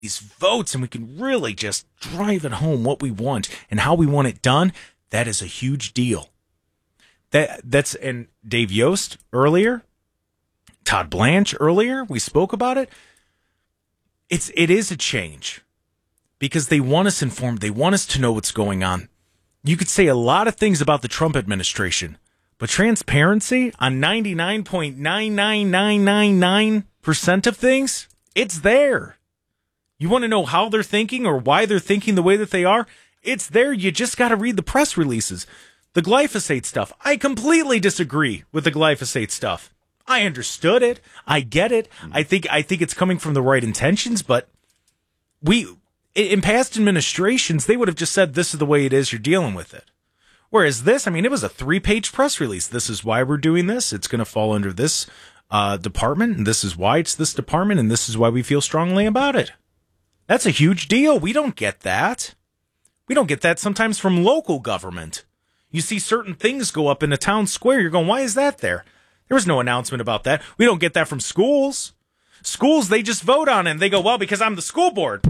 these votes and we can really just drive it home what we want and how we want it done, that is a huge deal. That's and Dave Yost earlier, Todd Blanche earlier, we spoke about it. It is a change because they want us informed. They want us to know what's going on. You could say a lot of things about the Trump administration, but transparency on 99.99999% of things, it's there. You want to know how they're thinking or why they're thinking the way that they are? It's there. You just got to read the press releases. The glyphosate stuff, I completely disagree with the glyphosate stuff. I understood it. I get it. I think it's coming from the right intentions, but in past administrations, they would have just said, this is the way it is, you're dealing with it. Whereas this, it was a 3-page press release. This is why we're doing this. It's going to fall under this department, and this is why it's this department, and this is why we feel strongly about it. That's a huge deal. We don't get that. We don't get that sometimes from local government. You see certain things go up in a town square. You're going, why is that there? There was no announcement about that. We don't get that from schools. Schools, they just vote on it. And they go, well, because I'm the school board.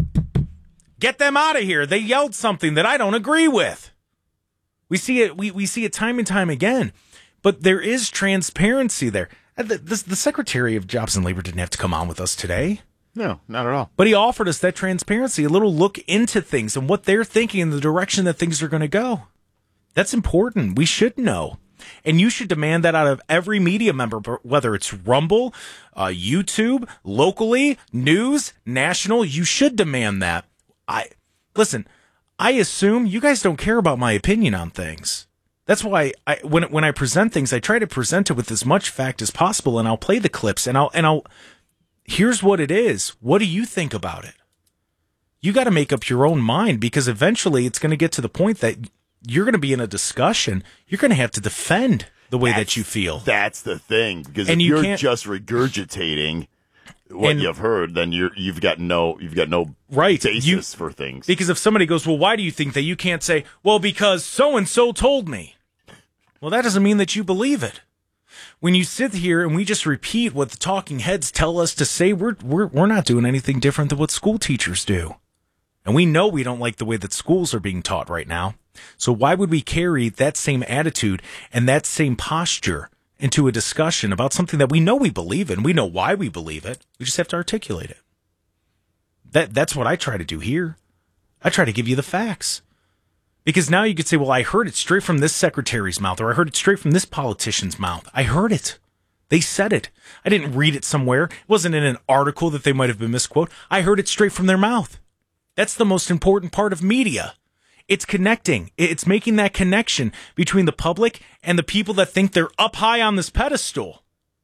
Get them out of here. They yelled something that I don't agree with. We see it. We see it time and time again. But there is transparency there. The Secretary of Jobs and Labor didn't have to come on with us today. No, not at all. But he offered us that transparency, a little look into things and what they're thinking and the direction that things are going to go. That's important. We should know. And you should demand that out of every media member, whether it's Rumble, YouTube, locally, news, national. You should demand that. Listen, I assume you guys don't care about my opinion on things. That's why when I present things, I try to present it with as much fact as possible, and I'll play the clips, and I'll here's what it is. What do you think about it? You got to make up your own mind, because eventually it's going to get to the point that you're going to be in a discussion. You're going to have to defend the way that you feel. That's the thing. Because if you're just regurgitating what you've heard, then you've got no basis for things. Because if somebody goes, well, why do you think that? You can't say, well, because so-and-so told me. Well, that doesn't mean that you believe it. When you sit here and we just repeat what the talking heads tell us to say, we're not doing anything different than what school teachers do. And we know we don't like the way that schools are being taught right now. So why would we carry that same attitude and that same posture into a discussion about something that we know we believe in? We know why we believe it. We just have to articulate it. That's what I try to do here. I try to give you the facts. Because now you could say, well, I heard it straight from this secretary's mouth, or I heard it straight from this politician's mouth. I heard it. They said it. I didn't read it somewhere. It wasn't in an article that they might have been misquoted. I heard it straight from their mouth. That's the most important part of media. It's connecting. It's making that connection between the public and the people that think they're up high on this pedestal.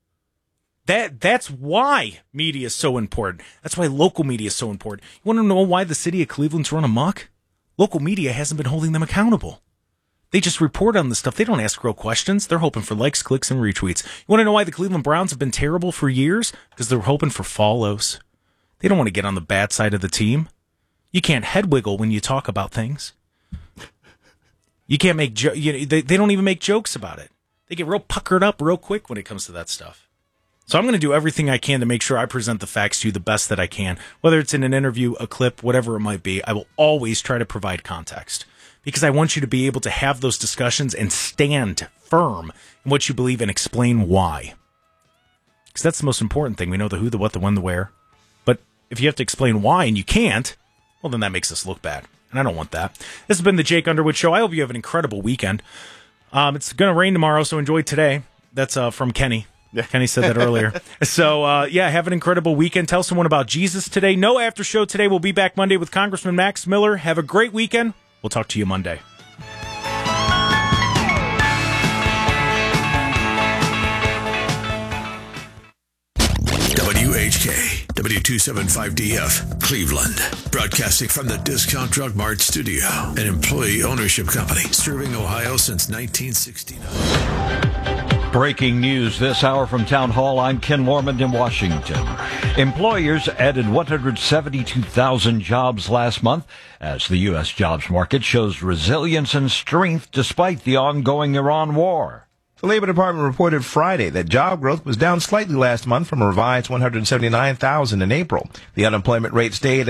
That's why media is so important. That's why local media is so important. You want to know why the city of Cleveland's run amok? Local media hasn't been holding them accountable. They just report on this stuff. They don't ask real questions. They're hoping for likes, clicks, and retweets. You want to know why the Cleveland Browns have been terrible for years? Because they're hoping for follows. They don't want to get on the bad side of the team. You can't head wiggle when you talk about things. You can't make they don't even make jokes about it. They get real puckered up real quick when it comes to that stuff. So I'm going to do everything I can to make sure I present the facts to you the best that I can. Whether it's in an interview, a clip, whatever it might be, I will always try to provide context. Because I want you to be able to have those discussions and stand firm in what you believe and explain why. Because that's the most important thing. We know the who, the what, the when, the where. But if you have to explain why and you can't, well, then that makes us look bad. And I don't want that. This has been the Jake Underwood Show. I hope you have an incredible weekend. It's going to rain tomorrow, so enjoy today. That's from Kenny. Yeah. Kenny said that earlier. So, have an incredible weekend. Tell someone about Jesus today. No after show today. We'll be back Monday with Congressman Max Miller. Have a great weekend. We'll talk to you Monday. WHK, W275DF, Cleveland. Broadcasting from the Discount Drug Mart studio, an employee ownership company serving Ohio since 1969. Breaking news this hour from Town Hall. I'm Ken Lormond in Washington. Employers added 172,000 jobs last month as the U.S. jobs market shows resilience and strength despite the ongoing Iran war. The Labor Department reported Friday that job growth was down slightly last month from a revised 179,000 in April. The unemployment rate stayed